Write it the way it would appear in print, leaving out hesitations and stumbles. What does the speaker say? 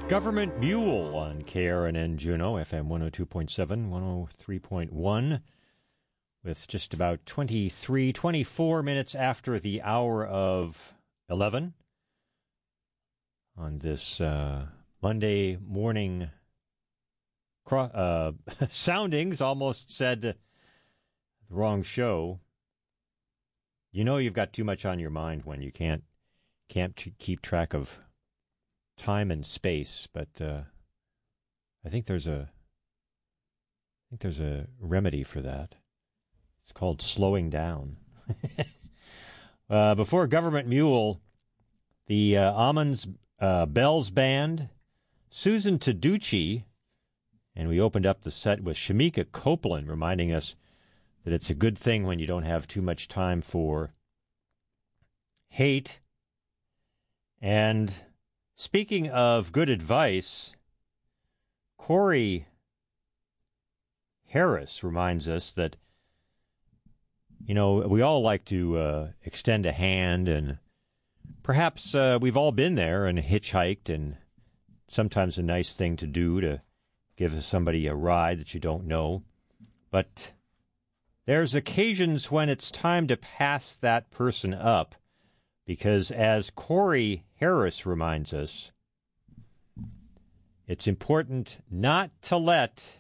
Government Mule on KRNN Juneau, FM 102.7, 103.1, with just about 24 minutes after the hour of 11 on this Monday morning soundings. Almost said the wrong show. You know you've got too much on your mind when you can't keep track of time and space, but I think there's a remedy for that. It's called slowing down. Before Government Mule, the Almonds Bells Band, Susan Taducci, and we opened up the set with Shamika Copeland, reminding us that it's a good thing when you don't have too much time for hate. And speaking of good advice, Corey Harris reminds us that, you know, we all like to extend a hand, and perhaps we've all been there and hitchhiked, and sometimes a nice thing to do to give somebody a ride that you don't know. But there's occasions when it's time to pass that person up, because as Corey Harris reminds us, it's important not to let